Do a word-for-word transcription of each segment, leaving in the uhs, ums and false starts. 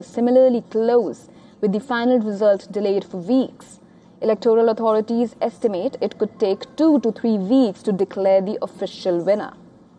similarly close, with the final result delayed for weeks. Electoral authorities estimate it could take two to three weeks to declare the official winner.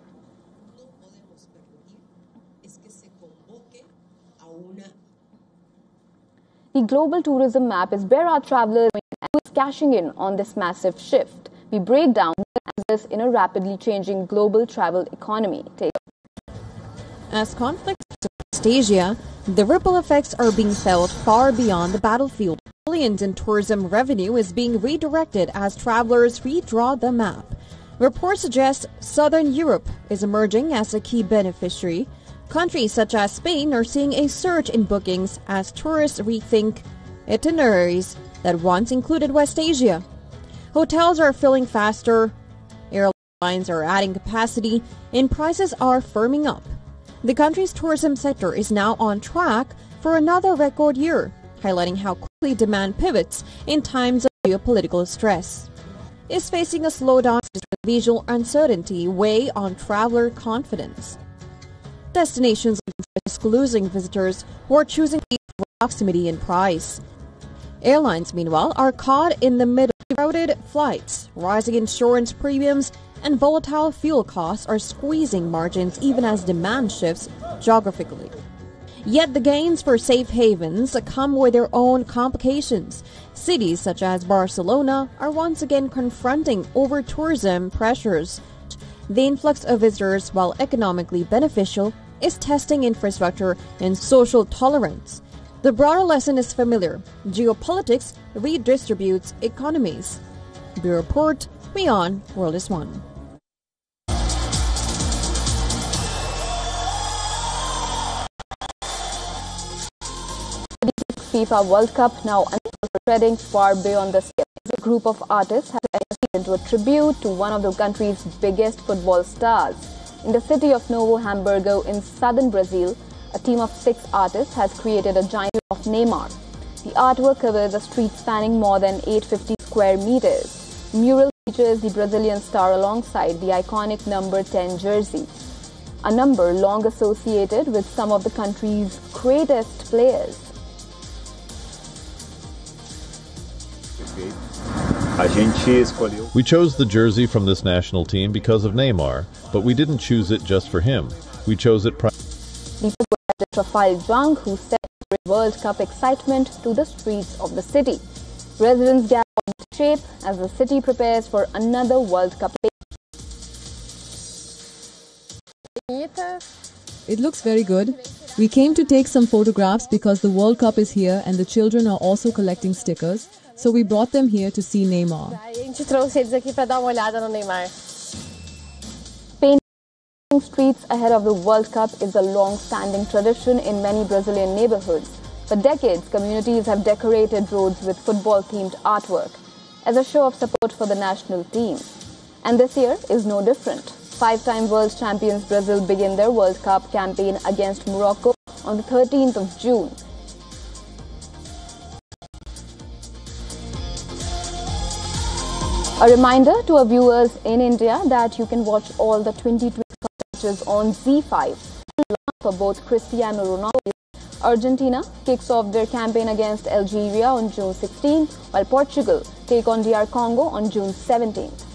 The global tourism map is where our travelers are cashing in on this massive shift. We break down this in a rapidly changing global travel economy. Take As conflicts in West Asia, the ripple effects are being felt far beyond the battlefield. Billions in tourism revenue is being redirected as travelers redraw the map. Reports suggest Southern Europe is emerging as a key beneficiary. Countries such as Spain are seeing a surge in bookings as tourists rethink itineraries that once included West Asia. Hotels are filling faster, airlines are adding capacity, and prices are firming up. The country's tourism sector is now on track for another record year, highlighting how quickly demand pivots in times of geopolitical stress. Is facing a slowdown as visual uncertainty weigh on traveler confidence. Destinations risk losing visitors who are choosing proximity and price. Airlines, meanwhile, are caught in the middle of crowded flights. Rising insurance premiums and volatile fuel costs are squeezing margins even as demand shifts geographically. Yet the gains for safe havens come with their own complications. Cities such as Barcelona are once again confronting over-tourism pressures. The influx of visitors, while economically beneficial, is testing infrastructure and social tolerance. The broader lesson is familiar. Geopolitics redistributes economies. Bureau Report, Beyond World is One. FIFA World Cup now treading far beyond the scale. A group of artists has entered into a tribute to one of the country's biggest football stars. In the city of Novo Hamburgo in southern Brazil, a team of six artists has created a giant of Neymar. The artwork covers a street spanning more than eight hundred fifty square meters. The mural features the Brazilian star alongside the iconic number ten jersey, a number long associated with some of the country's greatest players. We chose the jersey from this national team because of Neymar, but we didn't choose it just for him. We chose it primarily. Rafael Jung, who set World Cup excitement to the streets of the city. Residents gather into shape as the city prepares for another World Cup. It looks very good. We came to take some photographs because the World Cup is here and the children are also collecting stickers. So we brought them here to see Neymar. Painting streets ahead of the World Cup is a long-standing tradition in many Brazilian neighborhoods. For decades, communities have decorated roads with football-themed artwork as a show of support for the national team. And this year is no different. Five-time world champions Brazil begin their World Cup campaign against Morocco on the thirteenth of June. A reminder to our viewers in India that you can watch all the twenty twenty matches on Z five. For both Cristiano Ronaldo, Argentina kicks off their campaign against Algeria on June sixteenth, while Portugal take on D R Congo on June seventeenth.